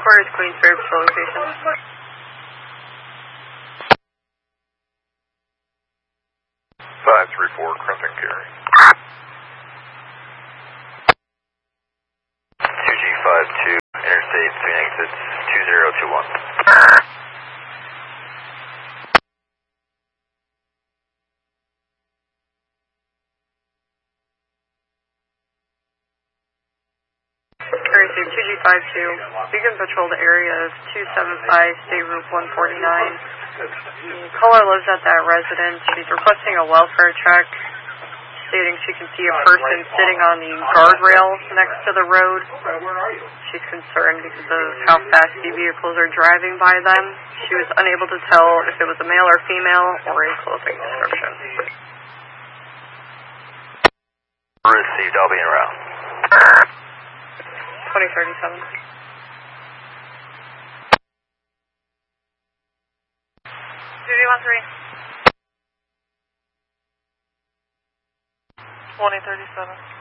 Where is Queensbury Patrol location? 534 Crimson Carry. 2G52, Interstate between exits 2021. Receive 2G52. Beacon patrol the area of 275 State Route 149. The caller lives at that residence. She's requesting a welfare check, stating she can see a person sitting on the guardrail next to the road. She's concerned because of how fast the vehicles are driving by them. She was unable to tell if it was a male or female or a clothing description. Received, I'll be en route. 2037. 2037.